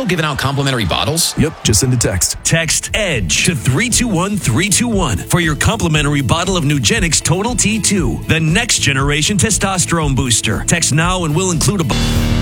still giving out complimentary bottles? Yep, just send a text. Text EDGE to 321-321 for your complimentary bottle of Nugenix Total T2, the next generation testosterone booster. Text now and we'll include a